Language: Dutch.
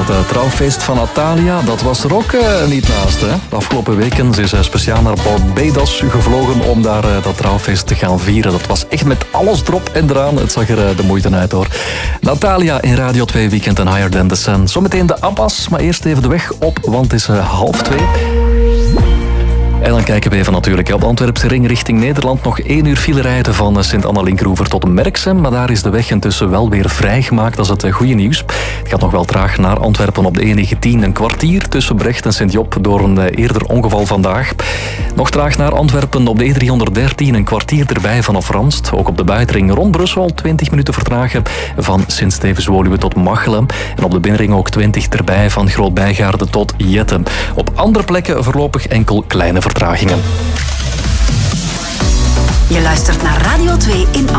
het trouwfeest van Natalia. Dat was er ook niet naast. Hè? De afgelopen weken is zij speciaal naar Barbados gevlogen om daar dat trouwfeest te gaan vieren. Dat was echt met alles erop en eraan. Het zag er de moeite uit, hoor. Natalia in Radio 2 Weekend en Higher Than The Sun. Zometeen de Abbas, maar eerst even de weg op, want het is 1:30. En dan kijken we even natuurlijk op de Antwerpse ring richting Nederland. Nog 1 uur file rijden van Sint-Anna-Linkroever tot Merksem. Maar daar is de weg intussen wel weer vrijgemaakt. Dat is het goede nieuws. Het gaat nog wel traag naar Antwerpen op de E19. Een kwartier tussen Brecht en Sint-Job door een eerder ongeval vandaag. Nog traag naar Antwerpen op de E313. Een kwartier erbij vanaf Ranst. Ook op de buitenring rond Brussel 20 minuten vertragen van Sint-Stevens-Woluwe tot Machelen. En op de binnenring ook 20 erbij van Groot-Bijgaarden tot Jettem. Op andere plekken voorlopig enkel kleine vertragingen. Je luistert naar Radio 2 in